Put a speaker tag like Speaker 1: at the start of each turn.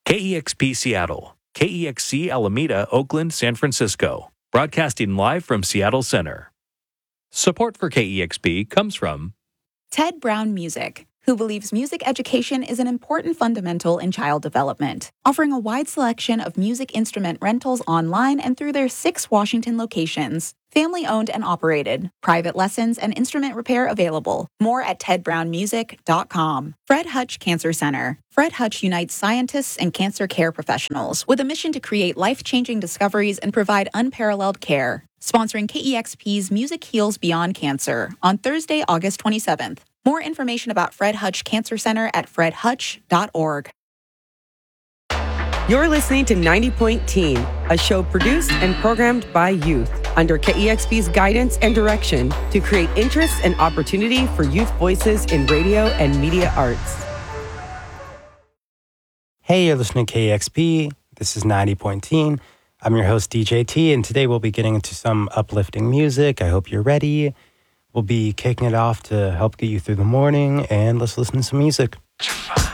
Speaker 1: KEXP Seattle, KEXC Alameda, Oakland, San Francisco, broadcasting live from Seattle Center. Support for KEXP comes from
Speaker 2: Ted Brown Music, who believes music education is an important fundamental in child development, offering a wide selection of music instrument rentals online and through their 6 Washington locations. Family-owned and operated. Private lessons and instrument repair available. More at tedbrownmusic.com. Fred Hutch Cancer Center. Fred Hutch unites scientists and cancer care professionals with a mission to create life-changing discoveries and provide unparalleled care. Sponsoring KEXP's Music Heals Beyond Cancer on Thursday, August 27th. More information about Fred Hutch Cancer Center at fredhutch.org.
Speaker 3: You're listening to 90 Point Teen, a show produced and programmed by youth under KEXP's guidance and direction to create interest and opportunity for youth voices in radio and media arts.
Speaker 4: Hey, you're listening to KEXP. This is 90 Point Teen. I'm your host, DJ T, and today we'll be getting into some uplifting music. I hope you're ready. We'll be kicking it off to help get you through the morning, and let's listen to some music.